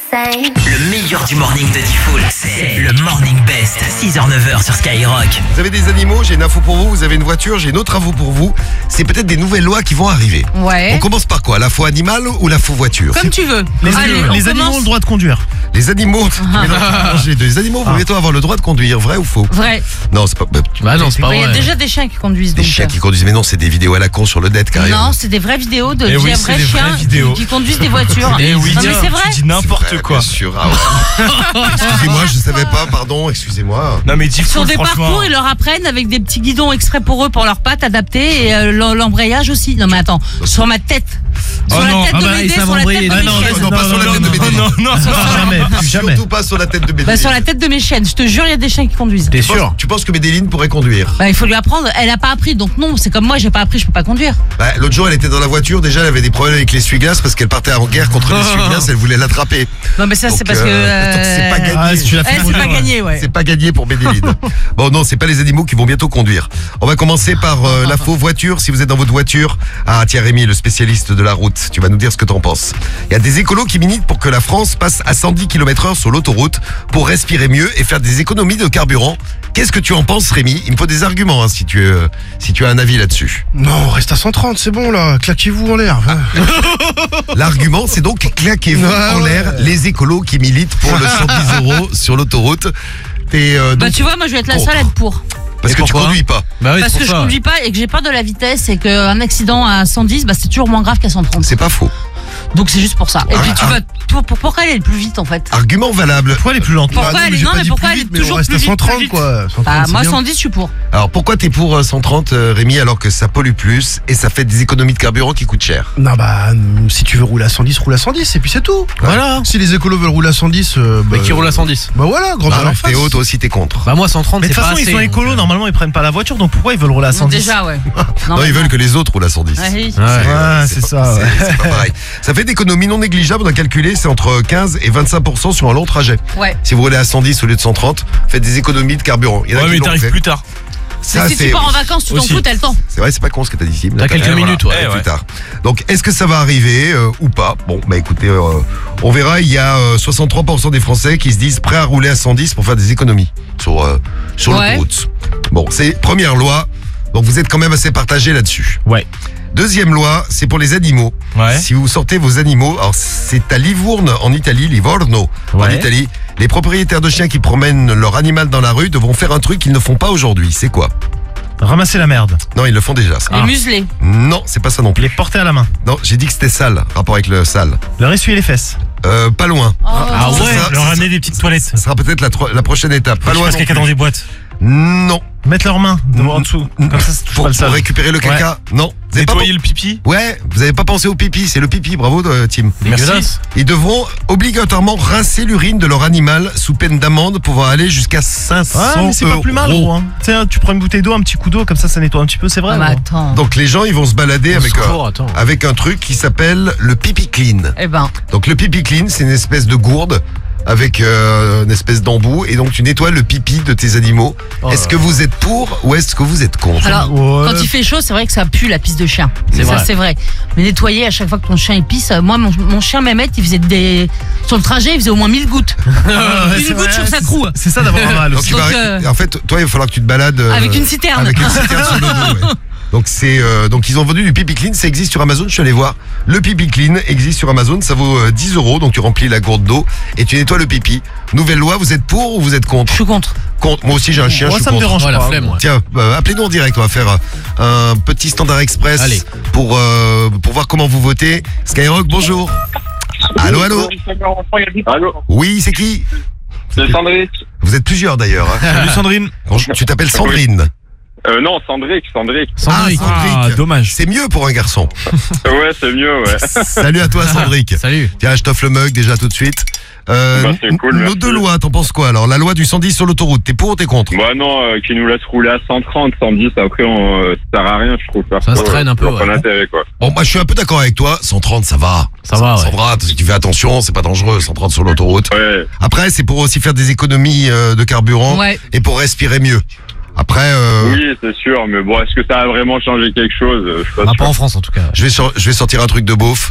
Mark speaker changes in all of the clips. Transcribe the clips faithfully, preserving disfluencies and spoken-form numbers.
Speaker 1: same.
Speaker 2: Le meilleur du morning de Diffoul, c'est le Morning Best, six heures neuf heures sur Skyrock.
Speaker 3: Vous avez des animaux, j'ai une info pour vous. Vous avez une voiture, j'ai une autre info pour vous. C'est peut-être des nouvelles lois qui vont arriver.
Speaker 4: Ouais.
Speaker 3: On commence par quoi? La faux animal ou la faux voiture?
Speaker 4: Comme tu veux.
Speaker 5: Les,
Speaker 4: Allez,
Speaker 5: les
Speaker 4: on
Speaker 5: animaux
Speaker 4: commence.
Speaker 5: ont le droit de conduire.
Speaker 3: Les animaux, les, deux. Les animaux vont
Speaker 5: Ah.
Speaker 3: bientôt avoir le droit de conduire, vrai ou faux?
Speaker 4: Vrai.
Speaker 3: Non, c'est pas. bah,
Speaker 5: Bah non, c'est pas
Speaker 4: Il y a
Speaker 5: vrai.
Speaker 4: déjà des chiens qui conduisent.
Speaker 3: Des
Speaker 4: donc,
Speaker 3: chiens
Speaker 4: euh,
Speaker 3: qui conduisent, mais non, c'est des vidéos à la con sur le net carrément.
Speaker 4: Non, c'est des vraies vidéos de
Speaker 5: Eh oui,
Speaker 4: vrais
Speaker 5: c'est des vraies
Speaker 4: chiens
Speaker 5: vidéos.
Speaker 4: qui, qui conduisent des voitures.
Speaker 5: Eh oui,
Speaker 4: non, mais c'est vrai.
Speaker 5: tu dis
Speaker 3: C'est
Speaker 5: n'importe
Speaker 3: vrai,
Speaker 5: quoi.
Speaker 3: Bien sûr. Ah ouais. Excusez-moi, je savais pas, pardon, excusez-moi.
Speaker 5: Non mais dis
Speaker 4: Sur des
Speaker 5: franchement.
Speaker 4: parcours, ils leur apprennent avec des petits guidons exprès pour eux, pour leurs pattes adaptées et euh, l'em- l'embrayage aussi. Non mais attends, sur ma tête. Sur
Speaker 5: Oh
Speaker 4: la
Speaker 5: non,
Speaker 4: tête
Speaker 5: ah
Speaker 4: de
Speaker 5: bah,
Speaker 4: Médée,
Speaker 5: ils
Speaker 4: sur
Speaker 5: savent
Speaker 4: la
Speaker 5: embrayer.
Speaker 4: tête de
Speaker 5: Ah
Speaker 4: mes
Speaker 5: non,
Speaker 4: chiennes.
Speaker 3: non, pas sur la tête de Médée.
Speaker 5: Non, non, non, jamais, plus jamais.
Speaker 3: Surtout pas sur la tête de Médéline.
Speaker 4: Bah, sur la tête de mes chiennes, je te jure, il y a des chiens qui conduisent.
Speaker 5: T'es
Speaker 3: Tu penses-
Speaker 5: sûr?
Speaker 3: Tu penses que Médéline pourrait conduire?
Speaker 4: Bah, il faut lui apprendre. Elle a pas appris, donc non. C'est comme moi, j'ai pas appris, je peux pas conduire.
Speaker 3: Bah, l'autre jour, elle était dans la voiture. Déjà, elle avait des problèmes avec l'essuie-glace parce qu'elle partait en guerre contre l'essuie-glace. Elle voulait l'attraper.
Speaker 4: Non, mais ça, c'est
Speaker 3: Donc,
Speaker 4: parce que.
Speaker 3: euh, donc, c'est pas gagné.
Speaker 5: Ah, si tu l'as fait
Speaker 4: Elle, c'est
Speaker 5: conduire,
Speaker 4: pas
Speaker 5: ouais.
Speaker 4: gagné, ouais.
Speaker 3: C'est pas gagné pour Médéline. Bon, non, c'est pas les animaux qui vont bientôt conduire. On va commencer par euh, la faux voiture. Si vous êtes dans votre voiture, ah tiens Rémi, le spécialiste de la route, tu vas nous dire ce que t'en penses. Il y a des écolos qui militent pour que la France passe à cent dix kilomètres heure sur l'autoroute pour respirer mieux et faire des économies de carburant. Qu'est-ce que tu en penses, Rémi? Il me faut des arguments hein, si tu euh, si tu as un avis là-dessus.
Speaker 6: Non, reste à cent trente, c'est bon là, claquez-vous en l'air.
Speaker 3: L'argument, c'est donc claquez-vous
Speaker 6: Ouais,
Speaker 3: en
Speaker 6: ouais.
Speaker 3: l'air les écolos qui militent pour le cent dix euros sur l'autoroute. Et euh,
Speaker 4: Bah,
Speaker 3: donc,
Speaker 4: tu vois, moi, je vais être la
Speaker 3: contre.
Speaker 4: seule à être pour.
Speaker 3: parce
Speaker 5: Et
Speaker 3: que tu
Speaker 5: pourquoi
Speaker 3: conduis pas.
Speaker 5: Bah oui,
Speaker 4: Parce
Speaker 5: c'est
Speaker 4: que
Speaker 5: pour
Speaker 4: je
Speaker 5: ça,
Speaker 4: conduis pas et que j'ai peur de la vitesse et qu'un accident à cent dix, bah, c'est toujours moins grave qu'à cent trente.
Speaker 3: C'est pas faux.
Speaker 4: Donc c'est juste pour ça. Et
Speaker 3: Ah,
Speaker 4: puis tu
Speaker 3: ah.
Speaker 4: vas. Pour, pour- pourquoi elle est le plus vite en fait?
Speaker 3: Argument valable.
Speaker 5: Pourquoi elle est plus lente?
Speaker 4: Pourquoi
Speaker 6: Bah,
Speaker 4: elle est-
Speaker 6: j'ai
Speaker 4: non,
Speaker 6: pas
Speaker 4: mais
Speaker 6: dit
Speaker 4: pourquoi
Speaker 6: plus
Speaker 4: elle est
Speaker 6: vite, mais
Speaker 4: toujours
Speaker 6: on reste
Speaker 4: plus
Speaker 6: à
Speaker 4: vite,
Speaker 6: cent trente
Speaker 4: plus vite
Speaker 6: quoi. cent trente,
Speaker 4: Bah,
Speaker 6: c'est
Speaker 4: moi
Speaker 6: bien.
Speaker 4: cent dix, je suis pour.
Speaker 3: Alors pourquoi t'es pour euh, cent trente euh, Rémi alors que ça pollue plus et ça fait des économies de carburant qui coûtent cher?
Speaker 6: Non bah si tu veux rouler à cent dix, roule à cent dix et puis c'est tout.
Speaker 5: Voilà.
Speaker 6: Si les écolos veulent rouler à cent dix, euh, bah,
Speaker 5: Mais qui roule à cent dix?
Speaker 6: Bah voilà, grand
Speaker 3: Non,
Speaker 6: leur face.
Speaker 3: Théo, toi aussi t'es contre.
Speaker 5: Bah moi cent trente Mais de c'est toute pas façon, assez.
Speaker 4: euh,
Speaker 5: ils sont écolos, normalement ils prennent pas la voiture, donc pourquoi ils veulent rouler à cent dix?
Speaker 4: Déjà, ouais.
Speaker 3: Non, ils veulent que les autres roulent à cent dix.
Speaker 4: Ouais, oui.
Speaker 5: Ouais,
Speaker 3: Euh,
Speaker 5: c'est
Speaker 3: pas-
Speaker 5: ça. ouais.
Speaker 3: c'est- c'est pas pareil. Ça fait d'économies non négligeables, on a calculé, c'est entre quinze et vingt-cinq pour cent sur un long trajet.
Speaker 4: Ouais.
Speaker 3: Si vous roulez à cent dix au lieu de cent trente, faites des économies de carburant. Il y en a
Speaker 5: Ouais,
Speaker 3: qui
Speaker 5: mais
Speaker 3: l'ont
Speaker 5: t'arrives
Speaker 3: fait.
Speaker 5: plus tard.
Speaker 3: Ça,
Speaker 4: Mais si
Speaker 3: c'est
Speaker 4: tu pars en vacances, tu t'en
Speaker 5: aussi.
Speaker 4: fous, t'as le temps.
Speaker 3: c'est vrai, c'est pas con ce que t'as dit, Sim.
Speaker 5: T'as quelques
Speaker 3: Eh,
Speaker 5: minutes, ouais.
Speaker 3: eh,
Speaker 5: ouais.
Speaker 3: plus tard. Donc, est-ce que ça va arriver euh, ou pas? Bon, bah écoutez, euh, on verra. Il y a euh, soixante-trois pour cent des Français qui se disent prêts à rouler à cent dix pour faire des économies sur euh, sur
Speaker 4: Ouais.
Speaker 3: l'autoroute. Bon, c'est première loi. Donc, vous êtes quand même assez partagés là-dessus.
Speaker 5: Ouais.
Speaker 3: Deuxième loi, c'est pour les animaux.
Speaker 5: Ouais.
Speaker 3: Si vous sortez vos animaux, alors c'est à Livourne en Italie, Livorno en
Speaker 5: Ouais.
Speaker 3: Italie, les propriétaires de chiens qui promènent leur animal dans la rue devront faire un truc qu'ils ne font pas aujourd'hui. C'est quoi?
Speaker 5: Ramasser la merde.
Speaker 3: Non, ils le font déjà. ça.
Speaker 4: Les
Speaker 5: Ah.
Speaker 4: muselés.
Speaker 3: Non, c'est pas ça non plus.
Speaker 5: Les porter à la main.
Speaker 3: Non, j'ai dit que c'était sale, rapport avec le sale.
Speaker 5: Leur essuyer les fesses.
Speaker 3: Euh, pas loin.
Speaker 4: Oh.
Speaker 5: Ah
Speaker 3: c'est
Speaker 5: ouais,
Speaker 3: ça,
Speaker 5: leur
Speaker 3: c'est
Speaker 5: amener
Speaker 3: ça.
Speaker 5: des petites toilettes.
Speaker 3: Ça sera peut-être la, tro- la prochaine étape. Pas loin.
Speaker 5: Parce
Speaker 3: non
Speaker 5: caca
Speaker 3: plus.
Speaker 5: dans des boîtes.
Speaker 3: Non.
Speaker 5: Mettre leurs mains devant en dessous. Comme ça, ça touche
Speaker 3: Pour,
Speaker 5: pas le
Speaker 3: pour
Speaker 5: sol.
Speaker 3: récupérer le caca. Non. Vous avez pas
Speaker 5: Nettoyer le pipi.
Speaker 3: pen- Ouais, vous avez pas pensé au pipi. C'est le pipi. Bravo, euh, Tim.
Speaker 5: Dégueulasse.
Speaker 3: Ils devront obligatoirement rincer l'urine de leur animal sous peine d'amende pouvant aller jusqu'à cinq cents
Speaker 5: Ah, mais c'est pas plus mal,
Speaker 3: euros.
Speaker 5: gros. Hein. Tu sais, tu prends une bouteille d'eau, un petit coup d'eau, comme ça, ça nettoie un petit peu, c'est vrai.
Speaker 4: Ah, mais
Speaker 5: gros.
Speaker 4: attends.
Speaker 3: Donc les gens, ils vont se balader avec,
Speaker 5: secours,
Speaker 3: un,
Speaker 5: attends.
Speaker 3: avec un truc qui s'appelle le pipi clean.
Speaker 4: Eh ben,
Speaker 3: Donc le pipi clean, c'est une espèce de gourde avec euh, une espèce d'embout et donc tu nettoies le pipi de tes animaux.
Speaker 5: Oh
Speaker 3: Est-ce
Speaker 5: là
Speaker 3: que vous êtes pour ou est-ce que vous êtes contre?
Speaker 4: alors,
Speaker 5: Ouais.
Speaker 4: quand il fait chaud, c'est vrai que ça pue la pisse de chien.
Speaker 5: C'est
Speaker 4: Ça,
Speaker 5: vrai.
Speaker 4: c'est vrai. Mais nettoyer à chaque fois que ton chien il pisse, euh, moi, mon, mon chien Mehmet, il faisait des. Sur le trajet, il faisait au moins mille gouttes.
Speaker 5: Ouais,
Speaker 4: Une
Speaker 5: c'est
Speaker 4: goutte
Speaker 5: vrai,
Speaker 4: sur sa
Speaker 5: c'est-
Speaker 4: croue.
Speaker 5: C'est ça d'avoir un mal
Speaker 3: Donc,
Speaker 5: aussi.
Speaker 3: tu vas-
Speaker 4: Donc, euh,
Speaker 3: En fait, toi, il va falloir que tu te balades euh,
Speaker 4: Avec une citerne.
Speaker 3: Avec une citerne sur le dos. Ouais. Donc c'est euh, donc ils ont vendu du pipi clean, ça existe sur Amazon, je suis allé voir. Le pipi clean existe sur Amazon, ça vaut euh, dix euros, donc tu remplis la gourde d'eau et tu nettoies le pipi. Nouvelle loi, vous êtes pour ou vous êtes contre?
Speaker 4: Je suis contre.
Speaker 3: Contre. Moi aussi j'ai un chien,
Speaker 5: Moi,
Speaker 3: je suis
Speaker 5: ça me
Speaker 3: contre.
Speaker 5: dérange
Speaker 7: Ouais, la
Speaker 5: pas.
Speaker 7: flemme, ouais.
Speaker 3: Tiens, euh, appelez-nous en direct, on va faire euh, un petit standard express
Speaker 7: Allez.
Speaker 3: pour euh, pour voir comment vous votez. Skyrock, bonjour. Allô, allô.
Speaker 8: Allô,
Speaker 3: Oui, c'est qui?
Speaker 8: c'est Sandrick.
Speaker 3: Vous êtes plusieurs d'ailleurs. hein.
Speaker 5: Salut Sandrine.
Speaker 3: Bonjour, tu t'appelles Sandrine.
Speaker 8: Euh, non, Sandrick, Sandrick.
Speaker 5: Sandrick.
Speaker 3: Ah, Sandrick.
Speaker 5: Ah, dommage.
Speaker 3: C'est mieux pour un garçon.
Speaker 8: Ouais, c'est mieux, ouais.
Speaker 3: Salut à toi, Sandrick.
Speaker 7: Salut.
Speaker 3: Tiens, je t'offre le mug déjà tout de suite. Euh,
Speaker 8: Bah, c'est cool,
Speaker 3: nos
Speaker 8: merci.
Speaker 3: deux lois, t'en penses quoi alors? La loi du cent dix sur l'autoroute, t'es pour ou t'es contre?
Speaker 8: Bah non, euh, qui nous laisse rouler à cent trente, cent dix, après, on, euh, ça sert à rien, je trouve.
Speaker 7: Ça se traîne un peu,
Speaker 8: Pas
Speaker 7: ouais.
Speaker 8: d'intérêt, quoi.
Speaker 3: Bon, moi je suis un peu d'accord avec toi, cent trente ça va.
Speaker 7: Ça va,
Speaker 3: Ça
Speaker 7: ouais.
Speaker 3: va, si tu fais attention, c'est pas dangereux, cent trente sur l'autoroute.
Speaker 8: Ouais.
Speaker 3: Après, c'est pour aussi faire des économies euh, de carburant
Speaker 4: Ouais.
Speaker 3: et pour respirer mieux. Après, euh,
Speaker 8: Oui, c'est sûr, mais bon, est-ce que ça a vraiment changé quelque chose? Euh, Je suis pas
Speaker 7: Ah,
Speaker 8: sûr.
Speaker 7: pas en France en tout cas.
Speaker 3: je, vais sur- je vais sortir un truc de beauf.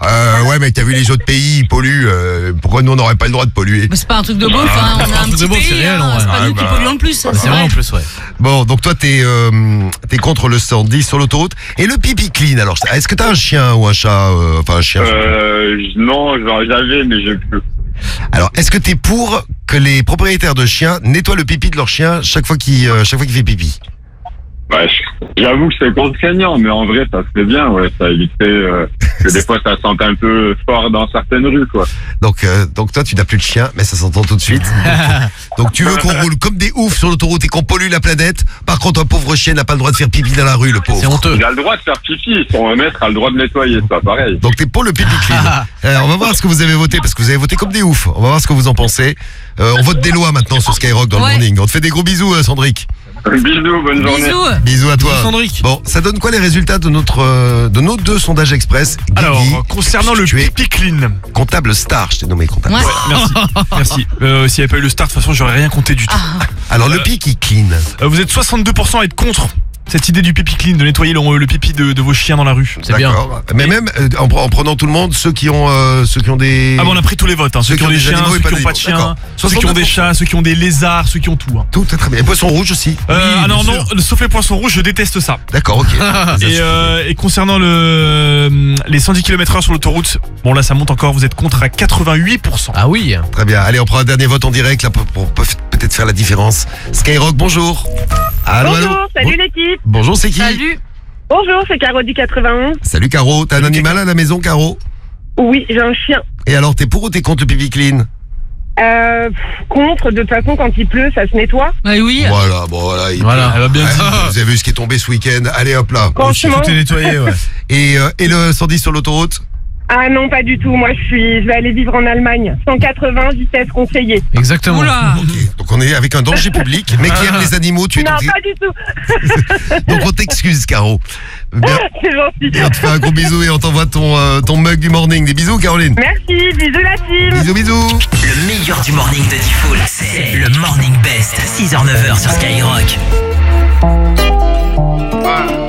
Speaker 3: Euh, ouais, mec, t'as vu les autres pays, ils polluent. euh, pourquoi nous, on n'aurait pas le droit de polluer?
Speaker 4: Mais c'est pas un truc de beauf, hein. On
Speaker 1: c'est
Speaker 4: a
Speaker 1: pas
Speaker 4: un
Speaker 1: un truc
Speaker 4: petit
Speaker 1: de beauf,
Speaker 4: pays,
Speaker 1: c'est réel,
Speaker 4: hein.
Speaker 1: ouais.
Speaker 4: C'est pas
Speaker 3: Ah,
Speaker 4: nous qui
Speaker 3: bah.
Speaker 4: polluons le plus, ça,
Speaker 1: C'est
Speaker 4: c'est
Speaker 1: vrai
Speaker 4: vrai.
Speaker 1: en plus, ouais.
Speaker 3: Bon, donc toi, t'es euh, t'es contre le cent dix sur l'autoroute. Et le pipi clean, alors, est-ce que t'as un chien ou un chat euh, Enfin, un chien.
Speaker 8: Euh, j- non, genre, j'avais, mais j'ai plus.
Speaker 3: Alors, est-ce que t'es pour que les propriétaires de chiens nettoient le pipi de leur chien chaque fois qu'il euh, chaque fois qu'il fait pipi?
Speaker 8: Ouais, je- j'avoue que c'est contraignant, mais en vrai, ça se fait bien, ouais. Ça éviterait euh, que des fois, ça sente un peu fort dans certaines rues, quoi.
Speaker 3: Donc, euh, donc toi, tu n'as plus de chien, mais ça s'entend tout de suite. Donc, tu veux qu'on roule comme des oufs sur l'autoroute et qu'on pollue la planète. Par contre, un pauvre chien n'a pas le droit de faire pipi dans la rue, le
Speaker 1: C'est
Speaker 3: pauvre.
Speaker 1: honteux.
Speaker 8: Il a le droit de faire pipi, son maître a le droit de nettoyer, c'est pas pareil.
Speaker 3: Donc, t'es pour le pipi clean. Euh, on va voir ce que vous avez voté, parce que vous avez voté comme des oufs. On va voir ce que vous en pensez. Euh, on vote des lois maintenant sur Skyrock dans le
Speaker 4: Ouais.
Speaker 3: morning. On te fait des gros bisous, euh, Sandrick.
Speaker 8: Bisous, bonne journée.
Speaker 4: Bisous.
Speaker 3: Bisous à toi.
Speaker 1: Bisous, Sandrick.
Speaker 3: Bon, ça donne quoi les résultats de notre euh, de nos deux sondages express? Guigui,
Speaker 7: Alors, concernant le
Speaker 3: tu es
Speaker 7: pipi clean.
Speaker 3: comptable star, je t'ai nommé comptable.
Speaker 4: Ouais.
Speaker 7: Merci, merci. Euh, S'il n'y avait pas eu le start, de toute façon, j'aurais rien compté du tout.
Speaker 3: Alors, le pipi clean.
Speaker 7: Euh, vous êtes soixante-deux pour cent à être contre cette idée du pipi clean, de nettoyer le, le pipi de, de vos chiens dans la rue.
Speaker 1: C'est bien.
Speaker 3: D'accord. Mais même euh, en, pre- en prenant tout le monde, ceux qui ont euh, ceux qui ont des
Speaker 7: Ah bon, on a pris tous les votes, hein. Ceux, qui ont des chiens,
Speaker 3: animaux et
Speaker 7: ceux
Speaker 3: pas
Speaker 7: qui n'ont pas de
Speaker 3: d'animaux.
Speaker 7: chiens,
Speaker 3: D'accord.
Speaker 7: ceux qui ont des chats, ceux qui ont des lézards, ceux qui ont tout. Hein.
Speaker 3: tout est très bien. Et poisson rouge aussi.
Speaker 7: Euh,
Speaker 1: Oui,
Speaker 7: ah non,
Speaker 1: bien
Speaker 7: non, sauf les poissons rouges, je déteste ça.
Speaker 3: D'accord, ok.
Speaker 7: Et, euh, et concernant le, les cent dix kilomètres heure sur l'autoroute, bon là ça monte encore, vous êtes contre à quatre-vingt-huit pour cent.
Speaker 1: Ah oui.
Speaker 3: Très bien. Allez, on prend un dernier vote en direct là pour, pour peut- peut-être faire la différence. Skyrock, bonjour. Allô,
Speaker 9: Bonjour,
Speaker 3: allô.
Speaker 9: salut
Speaker 3: Bon-
Speaker 9: l'équipe.
Speaker 3: Bonjour, c'est qui?
Speaker 4: Salut.
Speaker 9: Bonjour, c'est Caro du quatre-vingt-onze.
Speaker 3: Salut Caro. T'as un animal à la maison, Caro?
Speaker 9: Oui, j'ai un chien.
Speaker 3: Et alors, t'es pour ou t'es contre le pipi clean?
Speaker 9: Euh, pff, contre, de toute façon, quand il pleut, ça se nettoie.
Speaker 4: Bah oui.
Speaker 3: Voilà, bon voilà. il
Speaker 1: Voilà.
Speaker 3: pleut.
Speaker 7: Elle va bien
Speaker 3: Ouais,
Speaker 7: dit.
Speaker 3: vous avez vu ce qui est tombé ce week-end. Allez hop là.
Speaker 9: Franchement.
Speaker 5: Tout est nettoyé, ouais.
Speaker 3: Et, euh, et le cent dix sur l'autoroute?
Speaker 9: Ah non, pas du tout. Moi, je suis, je vais aller vivre en Allemagne. cent quatre-vingts, vitesse conseillée.
Speaker 1: Exactement.
Speaker 4: Oula.
Speaker 3: Ok. Donc on est avec un danger public, mais qui aime les animaux. Tu es
Speaker 9: Non,
Speaker 3: donc,
Speaker 9: pas du tout.
Speaker 3: donc on t'excuse, Caro. Bien.
Speaker 9: C'est gentil.
Speaker 3: Et on te fait un gros bisou et on t'envoie ton, euh, ton mug du morning. Des bisous, Caroline.
Speaker 9: Merci, bisous la team.
Speaker 3: Bisous, bisous.
Speaker 2: Le meilleur du morning de Diffoul, c'est le Morning Best, six heures neuf heures sur Skyrock.
Speaker 3: Ah.